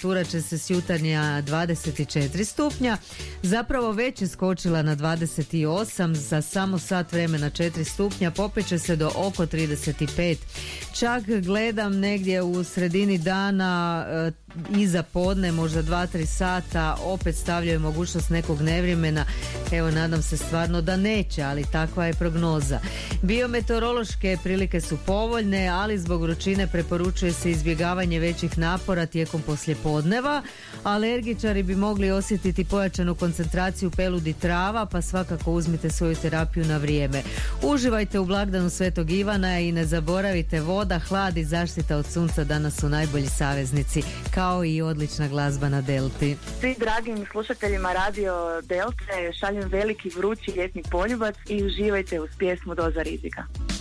temperatura će se s jutarnja 24 stupnja, zapravo već je skočila na 28, za samo sat vremena 4 stupnja, popeće se do oko 35. Čak gledam negdje u sredini dana, iza podne, možda 2-3 sata, opet stavljaju mogućnost nekog nevremena. Evo, nadam se stvarno da neće, ali takva je prognoza. Biometeorološke prilike su povoljne, ali zbog vrućine preporučuje se izbjegavanje većih napora tijekom poslijepodneva. Alergičari bi mogli osjetiti pojačanu koncentraciju peludi trava, pa svakako uzmite svoju terapiju na vrijeme. Uživajte u blagdanu Svetog Ivana i ne zaboravite, voda, hlad i zaštita od sunca danas su najbolji saveznici, kao i odlična glazba na Delti. Svi dragim slušateljima Radio Delte šaljem veliki vrući ljetni poljubac i uživajte uz pjesmu Doza rizika.